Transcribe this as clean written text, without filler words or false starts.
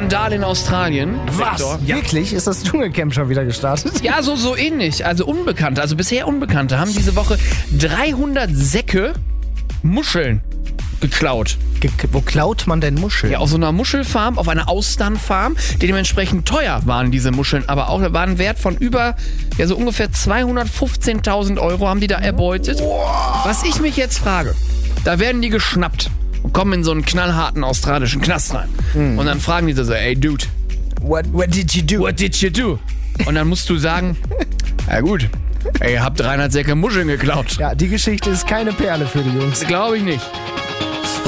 Skandal in Australien. Was? Victor. Ja. Wirklich? Ist das Dschungelcamp schon wieder gestartet? Ja, so ähnlich. Also Unbekannte, also bisher Unbekannte haben diese Woche 300 Säcke Muscheln geklaut. Wo klaut man denn Muscheln? Ja, auf so einer Muschelfarm, auf einer Austernfarm. Dementsprechend teuer waren diese Muscheln, aber auch waren ein Wert von so ungefähr 215.000 Euro haben die da erbeutet. Was ich mich jetzt frage, da werden die geschnappt und kommen in so einen knallharten australischen Knast rein. Und dann fragen die so, ey Dude, What did you do? what did you do? Und dann musst du sagen, ja gut, ihr habt 300 Säcke Muscheln geklaut. Ja, die Geschichte ist keine Perle für die Jungs. Glaube ich nicht.